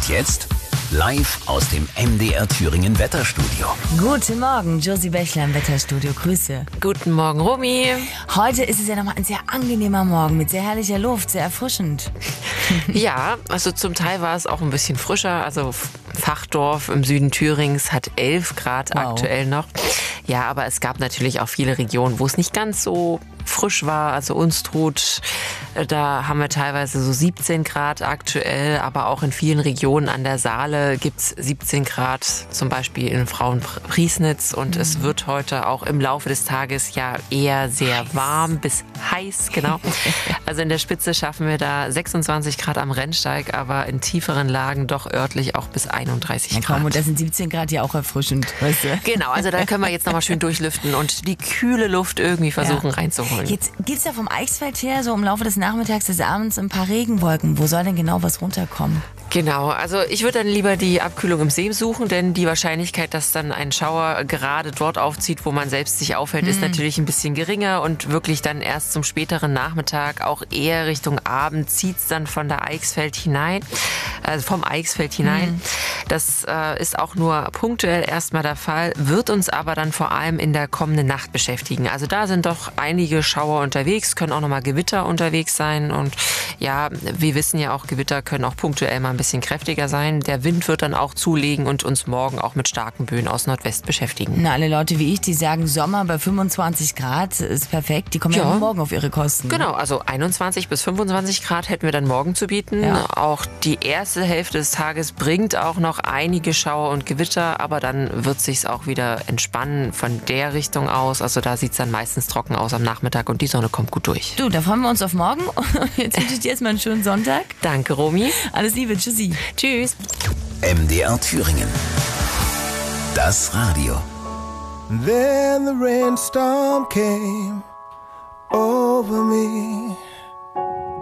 Und jetzt live aus dem MDR Thüringen Wetterstudio. Guten Morgen, Josie Bächler im Wetterstudio. Grüße. Guten Morgen, Romy. Heute ist es ja nochmal ein sehr angenehmer Morgen mit sehr herrlicher Luft, sehr erfrischend. Ja, also zum Teil war es auch ein bisschen frischer. Also Fachdorf im Süden Thürings hat 11 Grad aktuell noch. Ja, aber es gab natürlich auch viele Regionen, wo es nicht ganz so frisch war. Also Unstrut, da haben wir teilweise so 17 Grad aktuell, aber auch in vielen Regionen an der Saale gibt's 17 Grad, zum Beispiel in Frauenpriesnitz. Und es wird heute auch im Laufe des Tages ja eher sehr warm bis heiß, genau. Also in der Spitze schaffen wir da 26 Grad am Rennsteig, aber in tieferen Lagen doch örtlich auch bis 31 Grad. Komm, und das sind 17 Grad ja auch erfrischend, weißt du? Genau, also da können wir jetzt nochmal schön durchlüften und die kühle Luft irgendwie versuchen reinzuholen. Jetzt gibt's ja vom Eichsfeld her so im Laufe des Nachmittags, des Abends ein paar Regenwolken. Wo soll denn genau was runterkommen? Genau, also ich würde dann lieber die Abkühlung im See suchen, denn die Wahrscheinlichkeit, dass dann ein Schauer gerade dort aufzieht, wo man selbst sich aufhält, ist natürlich ein bisschen geringer und wirklich dann erst zum späteren Nachmittag, auch eher Richtung Abend, zieht's dann von der Eichsfeld hinein, also vom Eichsfeld hinein. Das ist auch nur punktuell erstmal der Fall, wird uns aber dann vor allem in der kommenden Nacht beschäftigen. Also da sind doch einige Schauer unterwegs, können auch nochmal Gewitter unterwegs sein und ja, wir wissen ja auch, Gewitter können auch punktuell mal ein bisschen kräftiger sein. Der Wind wird dann auch zulegen und uns morgen auch mit starken Böen aus Nordwest beschäftigen. Na, alle Leute wie ich, die sagen, Sommer bei 25 Grad ist perfekt, die kommen ja morgen auf ihre Kosten. Genau, also 21 bis 25 Grad hätten wir dann morgen zu bieten. Ja. Auch die erste Hälfte des Tages bringt auch noch einige Schauer und Gewitter, aber dann wird sich's auch wieder entspannen von der Richtung aus. Also da sieht's dann meistens trocken aus am Nachmittag und die Sonne kommt gut durch. Du, da freuen wir uns auf morgen. Jetzt wünsche ich dir erstmal einen schönen Sonntag. Danke, Romy. Alles Liebe, tschüssi. Tschüss. MDR Thüringen. Das Radio. Then the rainstorm came over me.